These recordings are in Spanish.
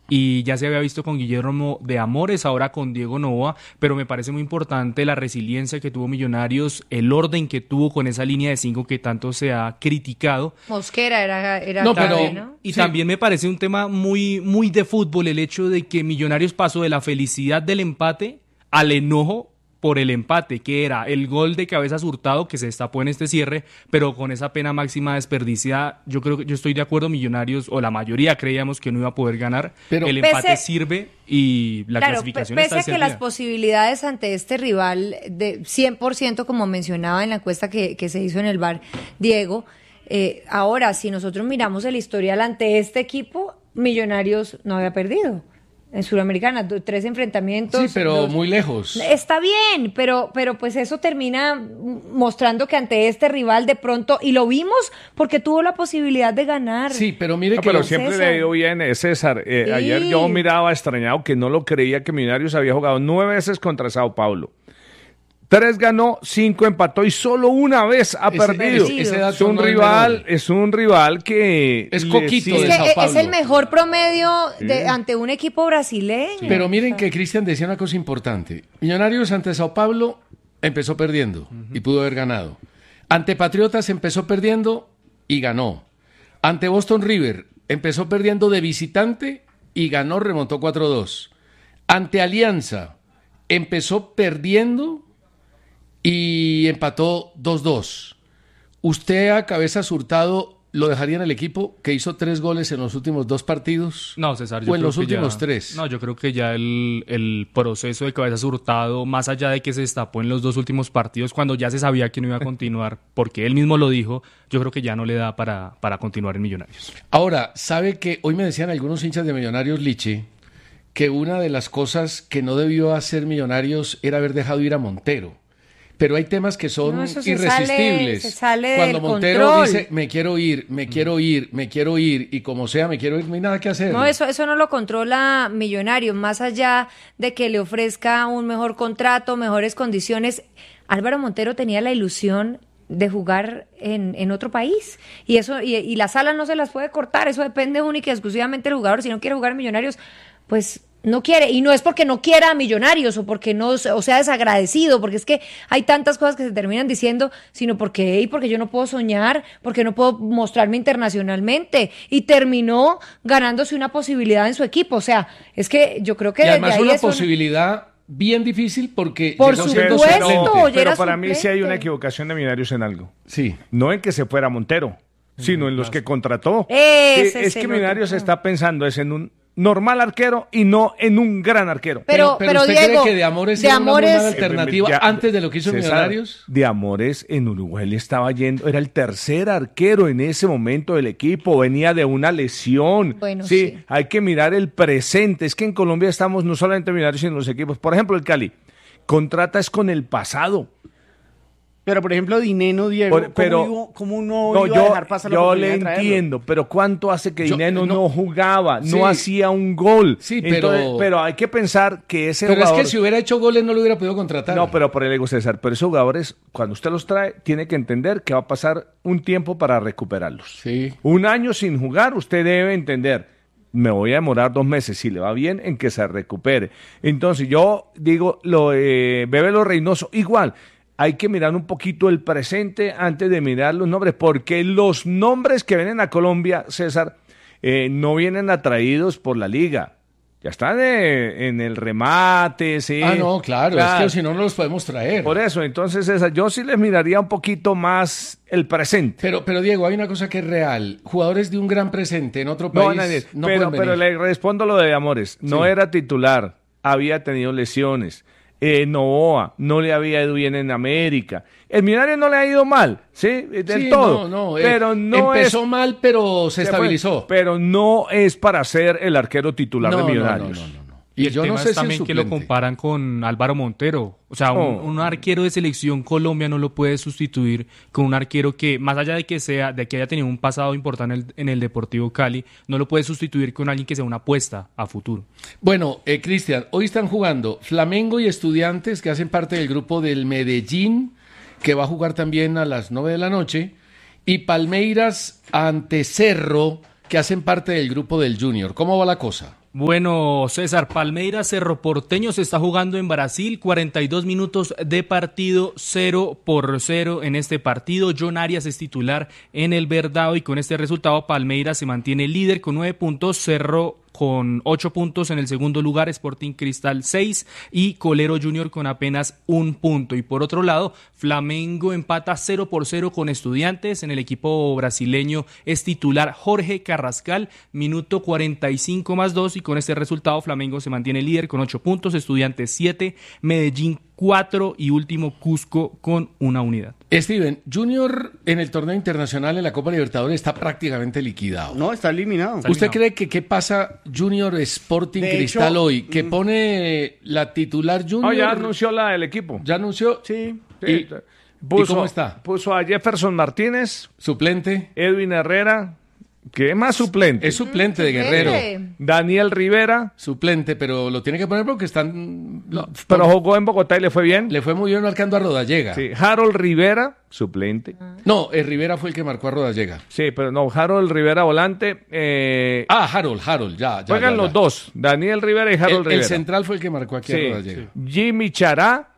y ya se había visto con Guillermo de Amores, ahora con Diego Novoa, pero me parece muy importante la resiliencia que tuvo Millonarios, el orden que tuvo con esa línea de 5 que tanto se ha criticado. Mosquera era no, clave, pero, ¿no? Y sí, también me parece un tema muy, muy de fútbol, el hecho de que Millonarios pasó de la felicidad del empate al enojo por el empate, que era el gol de Cabezas Hurtado que se destapó en este cierre, pero con esa pena máxima desperdiciada, yo estoy de acuerdo, Millonarios, o la mayoría creíamos que no iba a poder ganar, pero el empate sirve y la clasificación está pese a que las posibilidades ante este rival de 100%, como mencionaba en la encuesta que se hizo en el VAR, Diego, ahora, si nosotros miramos el historial ante este equipo, Millonarios no había perdido. En Suramericana, 3 enfrentamientos. Sí, pero muy lejos. Está bien, pero pues eso termina mostrando que ante este rival de pronto, y lo vimos porque tuvo la posibilidad de ganar. Sí, pero mire que... Pero siempre le ha ido bien, César. Sí. Ayer yo miraba extrañado que no lo creía que Millonarios había jugado 9 veces contra Sao Paulo. 3 ganó, 5 empató y solo una vez ha perdido. Es un rival que es coquito de Sao Paulo. Es el mejor promedio ante un equipo brasileño. Sí. Pero miren que Cristian decía una cosa importante. Millonarios ante Sao Paulo empezó perdiendo y pudo haber ganado. Ante Patriotas empezó perdiendo y ganó. Ante Boston River empezó perdiendo de visitante y ganó, remontó 4-2. Ante Alianza empezó perdiendo y empató 2-2. ¿Usted a Cabezas Hurtado lo dejaría en el equipo que hizo 3 goles en los últimos 2 partidos? No, César, yo ¿O en los últimos 3? No, yo creo que ya el proceso de Cabezas Hurtado, más allá de que se destapó en los 2 últimos partidos, cuando ya se sabía que no iba a continuar, porque él mismo lo dijo, yo creo que ya no le da para continuar en Millonarios. Ahora, ¿sabe que hoy me decían algunos hinchas de Millonarios, Liche, que una de las cosas que no debió hacer Millonarios era haber dejado ir a Montero? Pero hay temas que son irresistibles. Se sale Cuando del Montero control. dice, me quiero ir, y como sea, me quiero ir, no hay nada que hacer. No, eso no lo controla Millonarios, más allá de que le ofrezca un mejor contrato, mejores condiciones. Álvaro Montero tenía la ilusión de jugar en otro país, y eso y las alas no se las puede cortar, eso depende única y exclusivamente del jugador. Si no quiere jugar en Millonarios, pues no quiere, y no es porque no quiera a Millonarios o porque no, o sea desagradecido, porque es que hay tantas cosas que se terminan diciendo, sino porque yo no puedo soñar, porque no puedo mostrarme internacionalmente, y terminó ganándose una posibilidad en su equipo. O sea, es que yo creo que y además desde ahí una posibilidad bien difícil porque por supuesto, pero para mí sí hay una equivocación de Millonarios en algo. Sí. No en que se fuera Montero, sino en los que contrató. Es que Millonarios está pensando en un normal arquero y no en un gran arquero. Pero ¿usted Diego, cree que de Amores era una buena alternativa antes de lo que hizo César, Millonarios? De Amores en Uruguay le estaba yendo, era el tercer arquero en ese momento del equipo, venía de una lesión. Bueno, sí, hay que mirar el presente. Es que en Colombia estamos no solamente Millonarios sino los equipos. Por ejemplo, el Cali contrata es con el pasado. Pero, por ejemplo, Dineno, Diego, ¿cómo no iba a dejar pasar la oportunidad de traerlo? Yo le entiendo, pero ¿cuánto hace que Dineno no jugaba, no hacía un gol? Sí, pero hay que pensar que ese jugador... Pero es que si hubiera hecho goles no lo hubiera podido contratar. No, pero por el ego César, pero esos jugadores, cuando usted los trae, tiene que entender que va a pasar un tiempo para recuperarlos. Sí. 1 año sin jugar, usted debe entender... Me voy a demorar 2 meses, si le va bien, en que se recupere. Entonces, yo digo, Bebelo Reynoso, igual... Hay que mirar un poquito el presente antes de mirar los nombres, porque los nombres que vienen a Colombia, César, no vienen atraídos por la liga. Ya están en el remate, sí. Ah, no, claro, es que si no, no los podemos traer. Por eso, entonces, César, yo sí les miraría un poquito más el presente. Pero Diego, hay una cosa que es real. Jugadores de un gran presente en otro país no pueden venir. Pero le respondo lo de Amores. No era titular, había tenido lesiones. Novoa no le había ido bien en América. El Millonario no le ha ido mal, ¿sí? Del todo. Pero no empezó mal, pero se estabilizó. Pero no es para ser el arquero titular de Millonarios. No. Y el tema es también que lo comparan con Álvaro Montero. O sea, un arquero de selección Colombia no lo puede sustituir con un arquero que, más allá de que haya tenido un pasado importante en el Deportivo Cali, no lo puede sustituir con alguien que sea una apuesta a futuro. Bueno, Cristian, hoy están jugando Flamengo y Estudiantes, que hacen parte del grupo del Medellín, que va a jugar también a las 9 de la noche, y Palmeiras ante Cerro, que hacen parte del grupo del Junior. ¿Cómo va la cosa? Bueno, César, Palmeiras Cerro Porteño se está jugando en Brasil, 42 minutos de partido, 0-0 en este partido. John Arias es titular en el Verdão y con este resultado Palmeiras se mantiene líder con 9 puntos, Cerro con 8 puntos en el segundo lugar, Sporting Cristal 6 y Colero Junior con apenas 1 punto. Y por otro lado, Flamengo empata 0-0 con Estudiantes. En el equipo brasileño es titular Jorge Carrascal, minuto 45 más 2 y con este resultado Flamengo se mantiene líder con 8 puntos, Estudiantes 7, Medellín 4 y último Cusco con 1 unidad. Steven, Junior en el torneo internacional en la Copa Libertadores está prácticamente liquidado. No, está eliminado. ¿Usted cree que qué pasa Junior Sporting De Cristal hecho, hoy? ¿Que pone la titular Junior? ya anunció la del equipo. ¿Ya anunció? Sí. ¿Y cómo está? Puso a Jefferson Martínez, ¿Suplente? Edwin Herrera, que es más suplente. Es suplente de Guerrero. Daniel Rivera. Suplente, pero lo tiene que poner porque están... Pero jugó en Bogotá y le fue bien. Le fue muy bien marcando a Rodallega. Sí. Harold Rivera, suplente. No, Rivera fue el que marcó a Rodallega. Sí, pero no, Harold Rivera volante. Harold, ya. Juegan los dos, Daniel Rivera y Harold Rivera. El central fue el que marcó aquí a Rodallega. Sí. Jimmy Chará,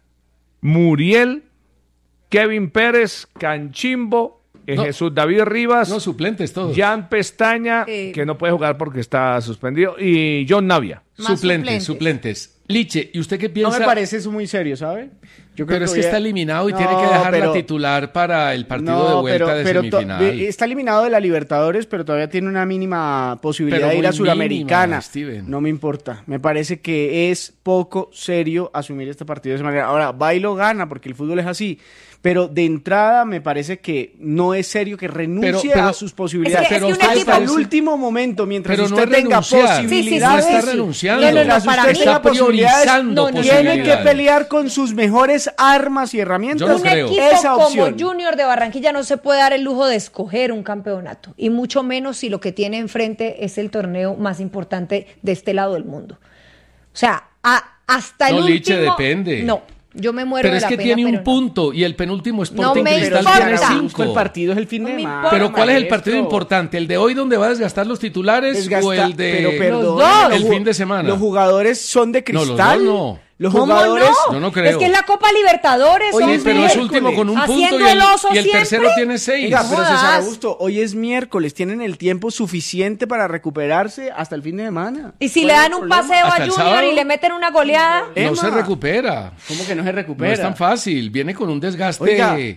Muriel, Kevin Pérez, Canchimbo, Jesús David Rivas. No, suplentes todos. Jan Pestaña, que no puede jugar porque está suspendido, y John Navia. Suplentes. Liche, ¿y usted qué piensa? No me parece eso muy serio, ¿sabe? Yo creo pero es que está eliminado y tiene que dejar la titular para el partido de vuelta de semifinal. Está eliminado de la Libertadores, pero todavía tiene una mínima posibilidad de ir a Suramericana. No me importa. Me parece que es poco serio asumir este partido de esa manera. Ahora, va y lo gana porque el fútbol es así. Pero de entrada me parece que no es serio que renuncie a sus posibilidades. Es que hasta el último momento, mientras usted no tenga posibilidades. No está renunciando. Mientras usted tenga posibilidades, tiene que pelear pelear con sus mejores armas y herramientas. Yo no un creo. equipo Esa como opción. Junior de Barranquilla no se puede dar el lujo de escoger un campeonato. Y mucho menos si lo que tiene enfrente es el torneo más importante de este lado del mundo. O sea, hasta el último... Liche, depende. No. Yo me muero pero de la pena. Pero es que tiene un no. punto y el penúltimo Sporting me Cristal importa. tiene 5. El partido es el fin de semana. Pero ¿cuál es el partido importante? ¿El de hoy donde va a desgastar los titulares o el de el fin de semana? Los jugadores son de cristal. No. Los jugadores... No, yo no creo. Es que es la Copa Libertadores. Oye, pero es último con un punto y el tercero tiene 6. Oiga, pero César Augusto, hoy es miércoles, tienen el tiempo suficiente para recuperarse hasta el fin de semana. Y si le dan un paseo a Junior y le meten una goleada... No se recupera. ¿Cómo que no se recupera? No es tan fácil, viene con un desgaste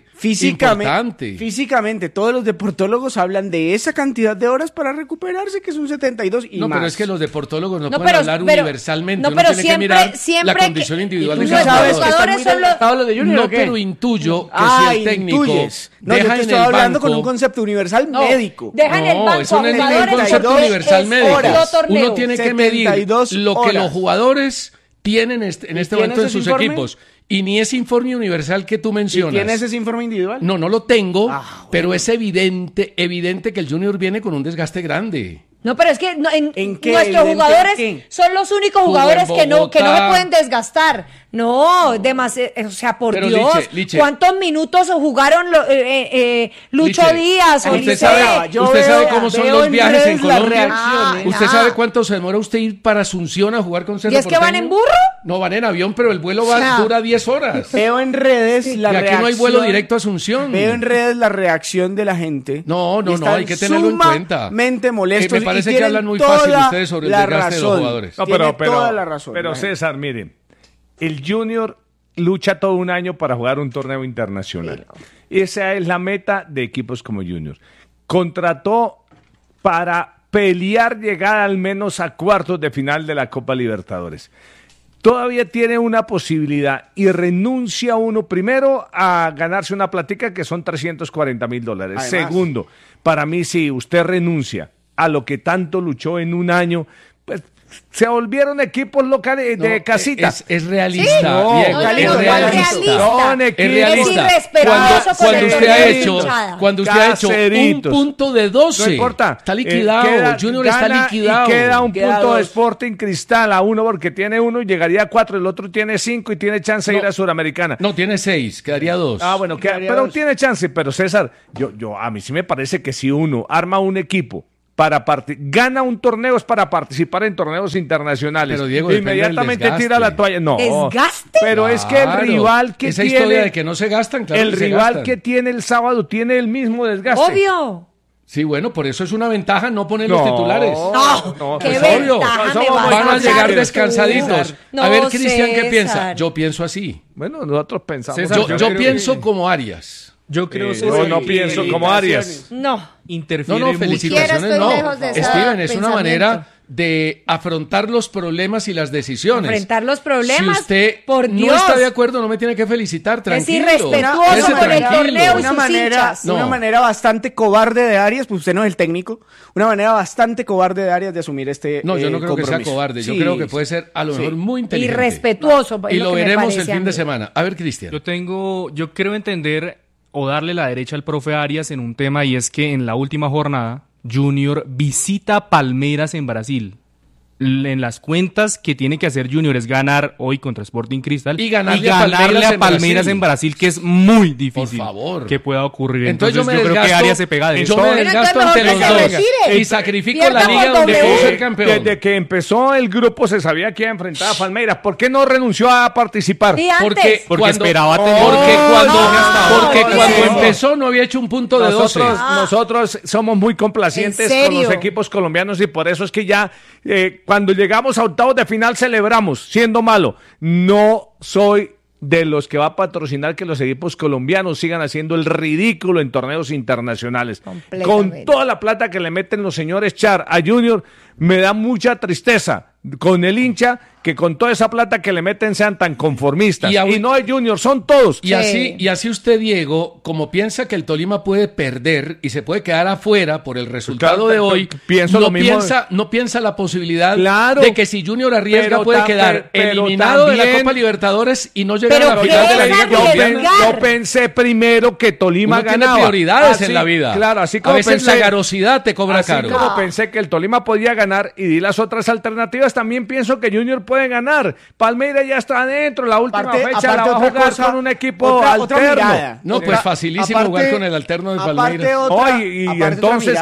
importante. Físicamente, todos los deportólogos hablan de esa cantidad de horas para recuperarse, que es un 72 y más. No, pero es que los deportólogos no pueden hablar universalmente. Uno tiene que mirar la condición individual de cada jugador. No, pero intuyo que si el técnico deja en el banco... hablando con un concepto universal médico. Deja en el banco eso no es ningún concepto universal médico. Uno tiene que medir lo que los jugadores tienen en este momento en sus equipos. Y ni ese informe universal que tú mencionas. ¿Tienes ese informe individual? No lo tengo, pero es evidente que el Junior viene con un desgaste grande. No, pero es que nuestros jugadores son los únicos jugadores que no se pueden desgastar. No, demasiado, o sea, por pero Dios, Liche, ¿cuántos minutos jugaron Lucho Liche, Díaz? ¿Usted sabe cómo son los viajes en Colombia? ¿Usted sabe cuánto se demora usted ir para Asunción a jugar con Cerro ¿Y es que van en burro? No, van en avión, pero el vuelo dura 10 horas. Veo en redes la reacción. Y aquí no hay vuelo directo a Asunción. Veo en redes la reacción de la gente. No, hay que tenerlo en cuenta. Sumamente molestos. Me parece que hablan muy fácil ustedes sobre el desgaste de los jugadores. No, toda la razón. Pero César, miren, el Junior lucha todo un año para jugar un torneo internacional. Esa es la meta de equipos como Junior. Contrató para pelear llegar al menos a cuartos de final de la Copa Libertadores. Todavía tiene una posibilidad y renuncia uno primero a ganarse una platica que son $340,000. Además, segundo, para mí si usted renuncia a lo que tanto luchó en un año, pues se volvieron equipos locales de casita. Es realista. ¿Sí? Es realista. Cuando usted ha hecho un punto de 12, no importa, está liquidado. Junior está liquidado. Y queda un punto de Sporting Cristal a uno porque tiene uno y llegaría a 4, el otro tiene 5 y tiene chance de ir a Suramericana. No, tiene 6, quedaría 2. Bueno, pero tiene chance. Pero César, yo a mí sí me parece que si uno arma un equipo gana un torneo es para participar en torneos internacionales. Pero Diego, inmediatamente tira la toalla. No. ¿Desgaste? Pero es que el rival que esa tiene... historia de que no se gastan, claro. El rival que tiene el sábado tiene el mismo desgaste. Obvio. Sí, bueno, por eso es una ventaja no poner los titulares. No, qué pues ventaja obvio. Van a llegar descansaditos. No, a ver, Cristian, ¿qué César. piensa? Yo pienso así. Bueno, nosotros pensamos. César, Yo pienso como Arias. Yo creo que yo no pienso como Arias. No. interfiere No, mucho. felicitaciones, Siquiera estoy lejos de ese Steven, es una pensamiento. manera de afrontar los problemas y las decisiones. Enfrentar los problemas, Si usted por no Dios. está de acuerdo, no me tiene que felicitar, tranquilo. irrespetuoso Quédese con el tranquilo. torneo y Una sus manera, hinchas. No. una manera bastante cobarde de Arias, pues usted no es el técnico, una manera bastante cobarde de Arias de asumir este No, yo no creo que sea compromiso. cobarde, yo Sí, creo que puede ser a lo mejor muy inteligente. Irrespetuoso. es Y lo que me veremos el parece a fin de mí. semana. A ver, Cristian. Yo creo entender o darle la derecha al profe Arias en un tema, y es que en la última jornada Junior visita Palmeiras en Brasil. En las cuentas que tiene que hacer Junior es ganar hoy contra Sporting Cristal Y ganarle a Palmeiras en Brasil, que es muy difícil Por favor. que pueda ocurrir. Entonces Entonces, yo yo creo que Arias se pega de yo eso. me Bueno, desgasto entonces ante los mejor que se dos retire. y sacrifico Pierda la liga con donde W. puedo ser campeón. Desde que empezó el grupo se sabía que iba a enfrentar a Palmeiras. ¿Por qué no renunció a participar? Sí, antes. Porque esperaba tener- Porque no, cuando no. empezó no había hecho un punto de 12. Nosotros somos muy complacientes ¿En con los serio? equipos colombianos y por eso es que ya cuando llegamos a octavos de final celebramos, siendo malo. No soy de los que va a patrocinar que los equipos colombianos sigan haciendo el ridículo en torneos internacionales. Completamente. Con toda la plata que le meten los señores Char a Junior, me da mucha tristeza con el hincha que con toda esa plata que le meten sean tan conformistas. Y aún- Y no es Junior, son todos. Y así usted, Diego, como piensa que el Tolima puede perder y se puede quedar afuera por el resultado Claro, de hoy, pienso no lo mismo. no piensa la posibilidad Claro. de que si Junior arriesga Pero puede tam- quedar pero eliminado de la también- Copa Libertadores y no llegar Pero a la ¿qué final de la es Liga arriesgar? Colombiana. Yo pensé primero que Tolima Uno tiene ganaba. prioridades Así, en la vida. Claro, así a como veces pensé, la garosidad te cobra así caro. como pensé que el Tolima podía ganar y di las otras alternativas, también pienso que Junior puede ganar. Palmeiras ya está adentro, la última fecha la va a otra jugar cosa, con un equipo otra alterno. mirada. No, pues facilísimo jugar con el alterno de Palmeiras. Oye, y entonces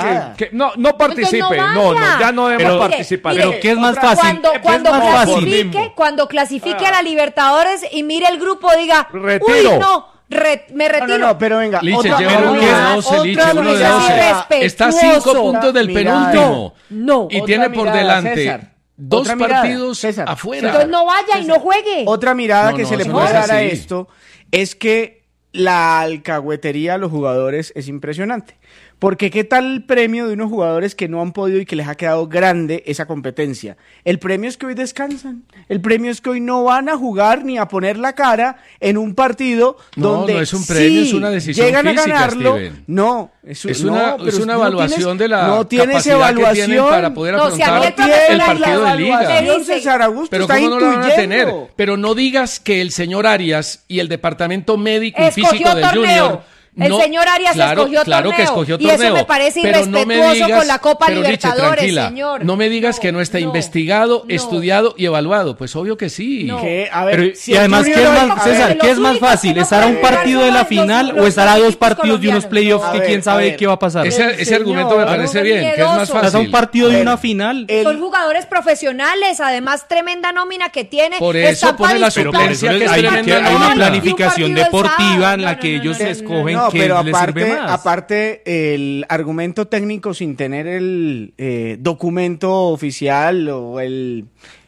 no participe, no, ya no debemos Mire, participar. mire, Pero ¿qué es más fácil? Cuando ¿Qué es más fácil? cuando clasifique a la Libertadores y mire el grupo, diga, Retiro. uy, no, me retiro. No, pero venga. Liche, otra- lleva otra uno de mirada, 12, otra Liche, uno de mirada. 12. Está a 5 puntos del Mirada. penúltimo. No. Y Otra tiene por mirada, delante César. 2 Otra mirada, partidos César. afuera. Entonces no vaya y no juegue. Otra mirada No, que no, se le eso puede no es dar a así. esto es que la alcahuetería a los jugadores es impresionante. Porque qué tal el premio de unos jugadores que no han podido y que les ha quedado grande esa competencia. El premio es que hoy descansan. El premio es que hoy no van a jugar ni a poner la cara en un partido No, donde no es un premio, sí, es una decisión llegan física, a ganarlo. Steven. No, Es no, una pero evaluación no tienes- de la no tienes capacidad evaluación que tienen para poder No, si a mí afrontar el el profesor partido de liga. me dice- César Augusto Pero está ¿cómo no lo van a intuyendo. tener? Pero no digas que el señor Arias y el departamento médico y Escogió físico del torneo. Junior... El señor Arias escogió claro torneo. que escogió Y eso torneo. me parece pero no me irrespetuoso digas, con la Copa pero, Riche, Libertadores, tranquila, señor. No me digas que no está No, investigado, no. estudiado y evaluado. Pues obvio que sí. No. Que, a ver, Pero, si y el además, Junior ¿qué es hoy- más, a ver, César, los ¿qué es más únicos fácil? que no ¿Estar a un pueden partido jugar de la son final los o estar a dos equipos partidos de unos colombianos? playoffs No. que A quién ver, sabe qué va a pasar? Ese argumento me señor, parece no, bien, que es más miedoso. Estás a un fácil. partido de El- una final. Son jugadores profesionales, además tremenda nómina que tiene. Por eso Están pone para la disputar suplencia, un que es partido tremenda de hay una hoy y un planificación partido el deportiva sábado. en la No, que no, ellos no, no, escogen No, qué pero les aparte, sirve más. aparte el argumento técnico sin tener el documento oficial o el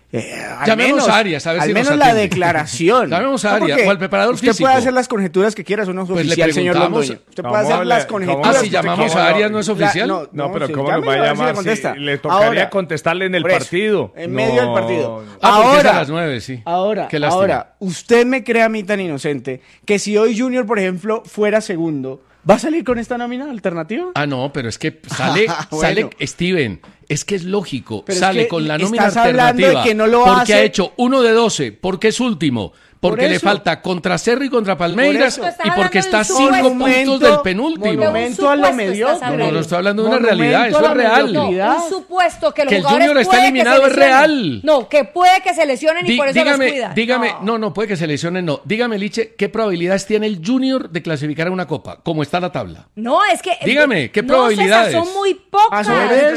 al Llamemos menos, a Arias, a ver al si nos menos la atiende. declaración. Llamemos a Arias, porque o al preparador usted físico. puede hacer las conjeturas que quiera, eso no es Pues le oficial, señor preguntamos- Londoño. Usted puede hacer ¿Cómo las le- conjeturas. cómo- Ah, si que usted llamamos quiera. a Arias no es oficial. No, pero sí, ¿cómo nos llámelo, va a ver si le llamar? contesta. Si le tocaría Ahora, contestarle en el por eso, partido. en medio del partido. No. Ah, porque es a Ahora, las 9, sí. Ahora, Qué lástima. ahora, usted me cree a mí tan inocente que si hoy Junior, por ejemplo, fuera segundo, ¿va a salir con esta nómina alternativa? Ah, no, pero es que sale, Bueno. sale Steven, es que es lógico, Pero es sale que con la nómina estás hablando alternativa de que no lo porque hace. ha hecho 1 de 12, porque es último, Porque le falta contra Cerro y contra Palmeiras y porque está a 5 puntos del penúltimo. Monumento a lo mediocre. No estoy hablando de una realidad, eso es real. No, un supuesto que los el jugadores Junior está eliminado es real. No, que puede que se lesionen y por eso los cuidan. Dígame, no, puede que se lesionen, no. Dígame, Liche, ¿qué probabilidades tiene el Junior de clasificar a una copa? ¿Cómo está la tabla? No, es que... Dígame, ¿qué probabilidades? Son muy pocas.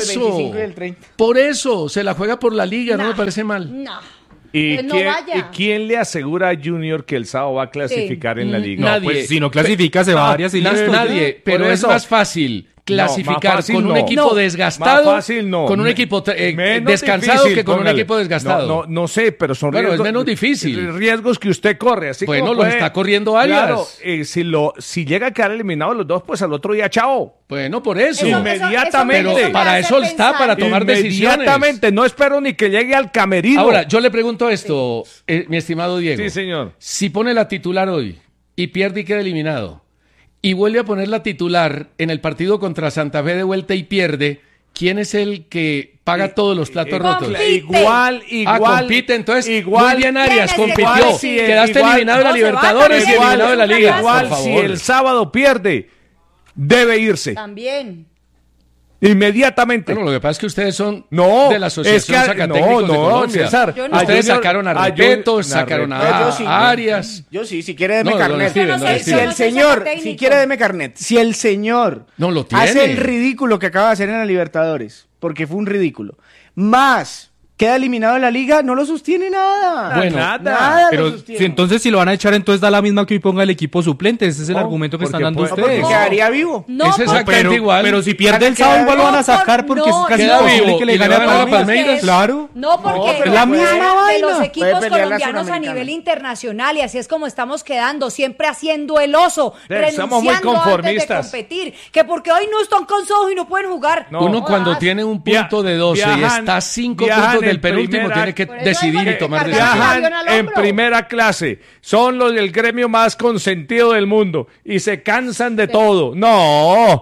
Por eso, se la juega por la liga, no me parece mal. No. ¿Y quién le asegura a Junior que el sábado va a clasificar en la liga? Nadie. Pues, si no clasifica, se va a Arias y listo. Nadie, pero es más fácil clasificar con un equipo desgastado, con un equipo descansado que con un equipo desgastado. No sé, pero son riesgos. Es menos difícil. Riesgos que usted corre. Así bueno, como los está corriendo Arias. Claro, si llega a quedar eliminado los dos, pues al otro día, chao. Bueno, por eso. Inmediatamente. Pero para eso está, para tomar decisiones. Inmediatamente, no espero ni que llegue al camerino. Ahora, yo le pregunto esto, mi estimado Diego. Sí, señor. Si pone la titular hoy y pierde y queda eliminado, y vuelve a poner la titular en el partido contra Santa Fe de vuelta y pierde, ¿quién es el que paga todos los platos rotos? Igual. Compite, entonces. Igual, muy bien, Arias, compitió. Igual, quedaste eliminado de la Libertadores y eliminado de la Liga. Igual, si el sábado pierde, debe irse. También. Inmediatamente. Bueno, lo que pasa es que ustedes son de la Asociación Zacatécnicos de Colombia. César, ustedes sacaron a Repeto, sacaron a Arias. Yo sí, si quiere deme carnet. Si el señor, si quiere deme carnet. Si el señor hace el ridículo que acaba de hacer en la Libertadores, porque fue un ridículo, más queda eliminado de la liga, no lo sostiene nada. Bueno, nada pero entonces si lo van a echar, entonces da la misma que hoy ponga el equipo suplente. Ese es el argumento que están dando ustedes. Porque quedaría vivo. No, es exactamente igual. Pero si pierde el sábado, igual lo van a sacar porque es casi imposible que le gane a Palmeiras. Claro. No, porque es la misma vaina. Los equipos colombianos a nivel internacional, y así es como estamos quedando, siempre haciendo el oso, renunciando antes de competir. Que porque hoy no están cansados y no pueden jugar. Uno cuando tiene un punto de 12 y está a 5 puntos del penúltimo, tiene que decidir y tomar decisiones. Viajan en primera clase, son los del gremio más consentido del mundo y se cansan de todo. No,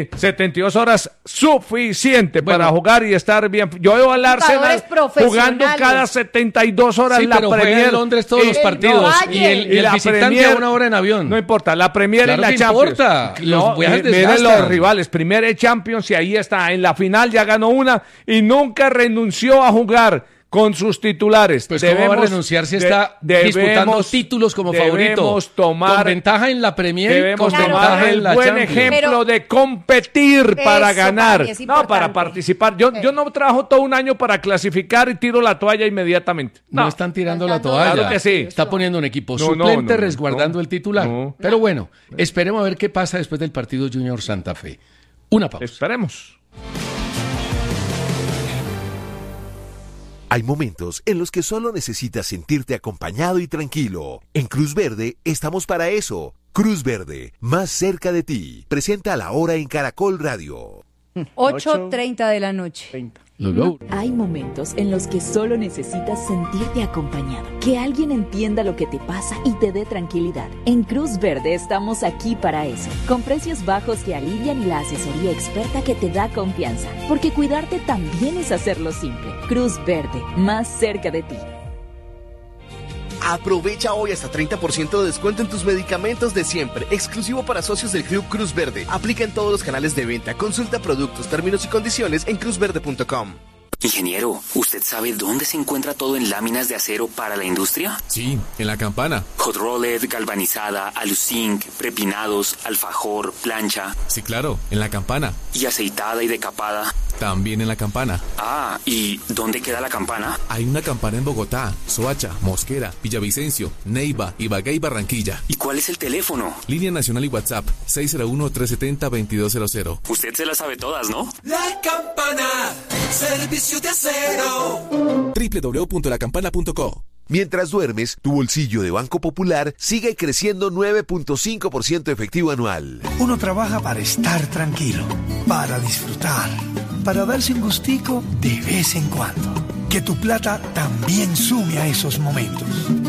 72 horas suficiente para jugar y estar bien. Yo veo al Arsenal jugando cada 72 horas la pero Premier. Juega en Londres todos los partidos y el visitante Premier, a 1 hora en avión. No importa, la Premier y la Champions. Importa. Miren los rivales, Premier y Champions, y ahí está. En la final ya ganó una y nunca renunció a jugar con sus titulares. Pues ¿cómo va a renunciar si está disputando títulos como favorito? Con ventaja en la Premier, con ventaja en la buen Champions. Ejemplo de competir para ganar, no para participar. Yo no trabajo todo un año para clasificar y tiro la toalla inmediatamente. No están tirando la toalla. Claro que sí. Está poniendo un equipo suplente resguardando el titular. Pero bueno, esperemos a ver qué pasa después del partido Junior Santa Fe. Una pausa. Esperemos. Hay momentos en los que solo necesitas sentirte acompañado y tranquilo. En Cruz Verde estamos para eso. Cruz Verde, más cerca de ti. Presenta La Hora en Caracol Radio. 8:30 de la noche. 30. Hay momentos en los que solo necesitas sentirte acompañado, que alguien entienda lo que te pasa y te dé tranquilidad. En Cruz Verde estamos aquí para eso, con precios bajos que alivian y la asesoría experta que te da confianza, porque cuidarte también es hacerlo simple. Cruz Verde, más cerca de ti. Aprovecha hoy hasta 30% de descuento en tus medicamentos de siempre, exclusivo para socios del Club Cruz Verde. Aplica en todos los canales de venta. Consulta productos, términos y condiciones en cruzverde.com. Ingeniero, ¿usted sabe dónde se encuentra todo en láminas de acero para la industria? Sí, en La Campana. Hot rolled, galvanizada, aluzinc, prepinados, alfajor, plancha. Sí, claro, en La Campana. ¿Y aceitada y decapada? También en La Campana. Ah, ¿y dónde queda la campana? Hay una campana en Bogotá, Soacha, Mosquera, Villavicencio, Neiva, Ibagué y Barranquilla. ¿Y cuál es el teléfono? Línea nacional y WhatsApp, 601-370-2200. Usted se las sabe todas, ¿no? La Campana, servicio de acero. www.lacampana.co. Mientras duermes, tu bolsillo de Banco Popular sigue creciendo 9.5% efectivo anual. Uno trabaja para estar tranquilo, para disfrutar, para darse un gustico de vez en cuando. Que tu plata también sume a esos momentos.